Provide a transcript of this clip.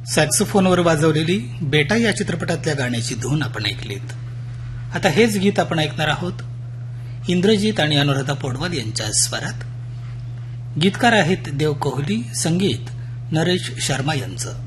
सॅक्सोफोनवर वाजवलेली बेटा या चित्रपटातल्या गाण्याची धून आपण ऐकलीत. आता हेच गीत आपण ऐकणार आहोत इंद्रजित आणि अनुराधा पौडवाल यांच्या स्वरात. गीतकार आहेत देव कोहली, संगीत नरेश शर्मा यांचं.